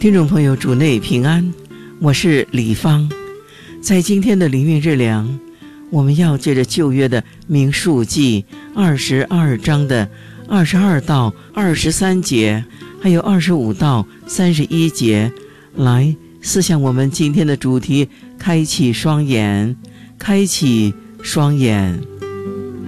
听众朋友，主内平安，我是李芳。在今天的灵运日粮，我们要借着旧约的民数记22章的22到23节，还有25到31节，来思想我们今天的主题：开启双眼，开启双眼。